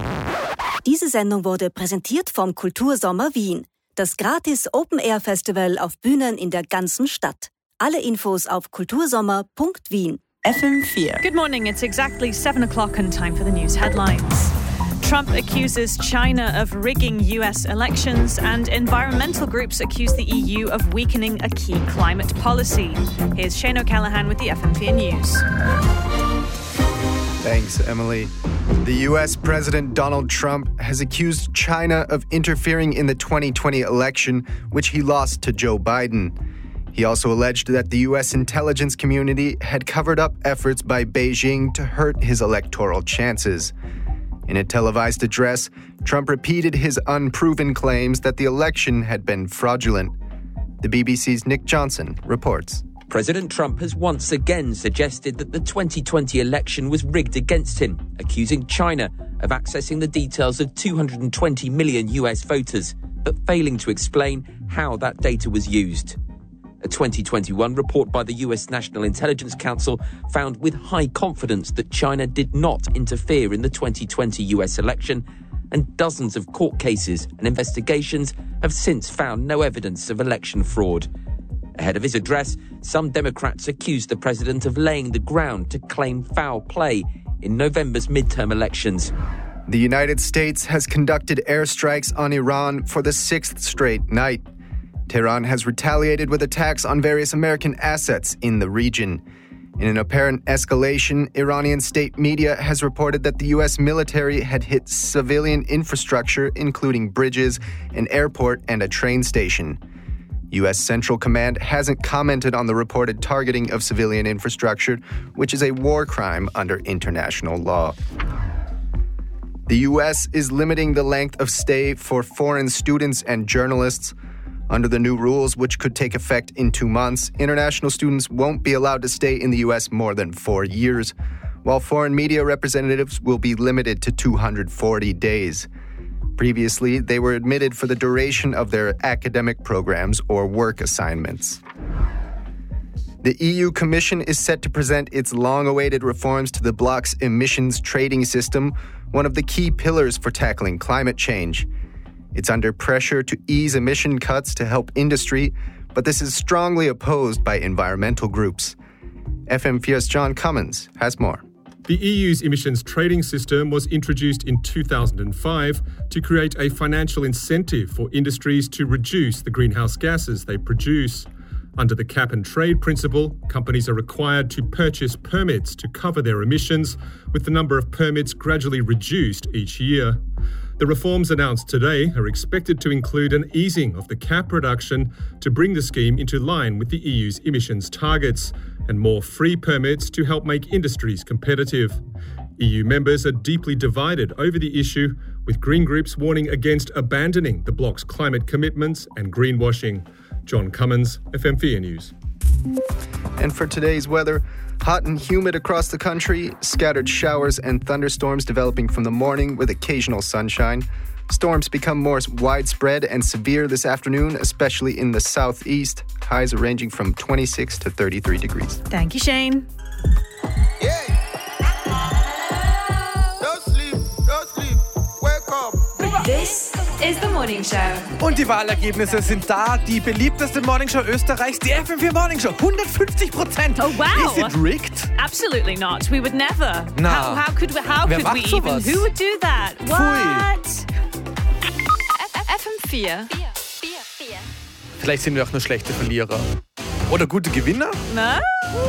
Diese Sendung wurde präsentiert vom Kultursommer Wien. Das gratis Open-Air-Festival auf Bühnen in der ganzen Stadt. Alle Infos auf kultursommer.wien. FM4. Good morning, it's exactly 7 o'clock and time for the news headlines. Trump accuses China of rigging US elections, and environmental groups accuse the EU of weakening a key climate policy. Here's Shane O'Callaghan with the FM4 News. Thanks, Emily. The U.S. President Donald Trump has accused China of interfering in the 2020 election, which he lost to Joe Biden. He also alleged that the U.S. intelligence community had covered up efforts by Beijing to hurt his electoral chances. In a televised address, Trump repeated his unproven claims that the election had been fraudulent. The BBC's Nick Johnson reports. President Trump has once again suggested that the 2020 election was rigged against him, accusing China of accessing the details of 220 million US voters, but failing to explain how that data was used. A 2021 report by the US National Intelligence Council found with high confidence that China did not interfere in the 2020 US election, and dozens of court cases and investigations have since found no evidence of election fraud. Ahead of his address, some Democrats accused the president of laying the ground to claim foul play in November's midterm elections. The United States has conducted airstrikes on Iran for the sixth straight night. Tehran has retaliated with attacks on various American assets in the region. In an apparent escalation, Iranian state media has reported that the U.S. military had hit civilian infrastructure, including bridges, an airport, and a train station. U.S. Central Command hasn't commented on the reported targeting of civilian infrastructure, which is a war crime under international law. The U.S. is limiting the length of stay for foreign students and journalists. Under the new rules, which could take effect in 2 months, international students won't be allowed to stay in the U.S. more than 4 years, while foreign media representatives will be limited to 240 days. Previously, they were admitted for the duration of their academic programs or work assignments. The EU Commission is set to present its long-awaited reforms to the bloc's emissions trading system, one of the key pillars for tackling climate change. It's under pressure to ease emission cuts to help industry, but this is strongly opposed by environmental groups. FM4's John Cummins has more. The EU's emissions trading system was introduced in 2005 to create a financial incentive for industries to reduce the greenhouse gases they produce. Under the cap and trade principle, companies are required to purchase permits to cover their emissions, with the number of permits gradually reduced each year. The reforms announced today are expected to include an easing of the cap reduction to bring the scheme into line with the EU's emissions targets, and more free permits to help make industries competitive. EU members are deeply divided over the issue, with green groups warning against abandoning the bloc's climate commitments and greenwashing. John Cummins, FM4 News. And for today's weather, hot and humid across the country, scattered showers and thunderstorms developing from the morning with occasional sunshine. Storms become more widespread and severe this afternoon, especially in the southeast. Highs are ranging from 26 to 33 degrees. Thank you, Shane. Don't sleep, wake up. This is the Morning Show. Und die Wahlergebnisse sind da. Die beliebteste Morningshow Österreichs, die FM4 Morningshow. 150%. Oh, wow. Is it rigged? Absolutely not. We would never. No. How could we even? sowas? Who would do that? What? FM4. Vielleicht sind wir auch nur schlechte Verlierer. Oder gute Gewinner? No?